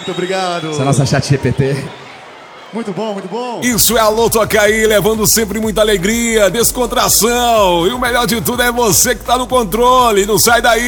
Muito obrigado. Essa é a nossa chat GPT. Muito bom, muito bom. Isso é Alô Tocaí, levando sempre muita alegria, descontração. E o melhor de tudo é você que tá no controle. Não sai daí.